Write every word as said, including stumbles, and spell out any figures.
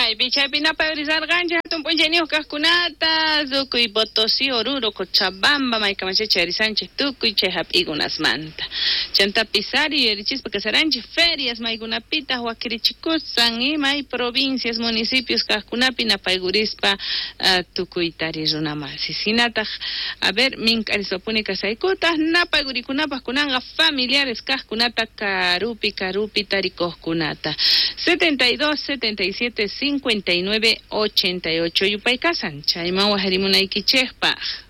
chaypi chaypi napayurisarqanchik hatun p'unchayniuq kaqkunata Tukuy Potosí, Oruro, Cochabamba maykamachá charisanchik tukuy chay hap'ikunasimanta. Chantapi sari yurichispa kasaranchik ferias maykunapita wakirichikusan imay provincias, municipios kaqkunapi napaykurispa uh, tukuy tari runamasis. Hinataq a ver mink'ariswapuni kasaykuta napaykurikunapaq kunanqa familiares kaqkunata karupi karupi tarikuqkunata. setenta y dos, setenta y siete, cincuenta y nueve, ochenta y ocho yupay kasan chayman waharimunaykichikpaq.